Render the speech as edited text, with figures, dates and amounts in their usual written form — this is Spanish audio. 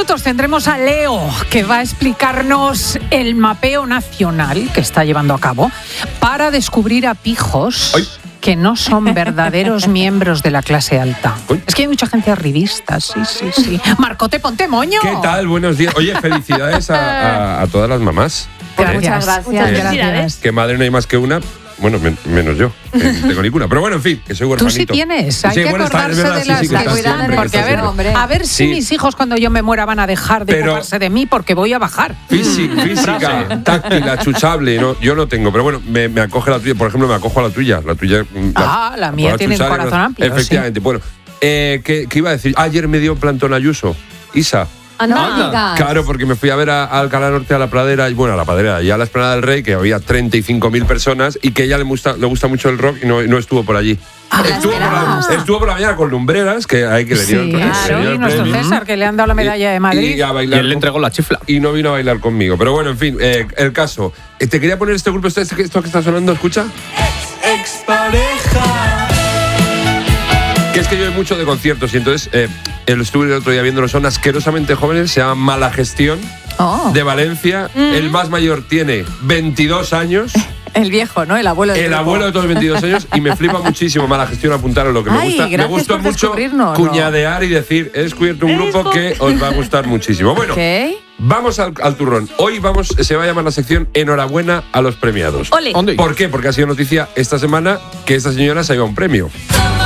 minutos tendremos a Leo, que va a explicarnos el mapeo nacional que está llevando a cabo para descubrir a pijos que no son verdaderos miembros de la clase alta. Es que hay mucha gente arribista, sí. Marcote, ponte moño. ¿Qué tal? Buenos días. Oye, felicidades a todas las mamás. Muchas gracias. Que madre no hay más que una. Bueno, menos yo, que no tengo ninguna. Pero bueno, en fin, que soy huerfanito. Tú sí tienes, hay que acordarse de las que cuidan. Porque a ver si mis hijos cuando yo me muera van a dejar de ocuparse de mí porque voy a bajar. Física, táctil, achuchable, no, yo no tengo. Pero bueno, me acoge la tuya. Por ejemplo, me acojo a la tuya. La mía tiene un corazón amplio. Efectivamente. Sí. Bueno, ¿qué iba a decir? Ayer me dio plantón Ayuso. Isa. Claro, porque me fui a ver a Alcalá Norte, a la Pradera, bueno, a la Pradera y a la Esplanada del Rey, que había 35.000 personas y que a ella le gusta mucho el rock y no estuvo por allí. Estuvo por la mañana con lumbreras, que hay que le dieron el premio. Claro, y nuestro César, que le han dado la medalla de Madrid. Y él le entregó la chifla. Y no vino a bailar conmigo. Pero bueno, en fin, el caso. Te quería poner este grupo, esto que está sonando, ¿escucha? Expareja. Que es que yo voy mucho de conciertos y entonces estuve el otro día viéndolo, son asquerosamente jóvenes, se llama Mala Gestión, de Valencia. El más mayor tiene 22 años. El viejo, ¿no? El abuelo de todos 22 años y me flipa muchísimo Mala Gestión, apuntaron lo que me gusta. Me gustó mucho cuñadear y decir, he descubierto un grupo que os va a gustar muchísimo. Bueno, vamos al turrón. Hoy se va a llamar la sección Enhorabuena a los premiados. ¡Ole! ¿Por qué? Porque ha sido noticia esta semana que esta señora se ha llevado un premio.